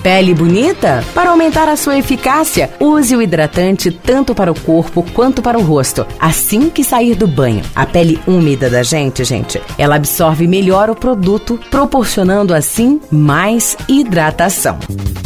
Pele bonita? Para aumentar a sua eficácia, use o hidratante tanto para o corpo quanto para o rosto, assim que sair do banho. A pele úmida da gente, ela absorve melhor o produto, proporcionando assim mais hidratação.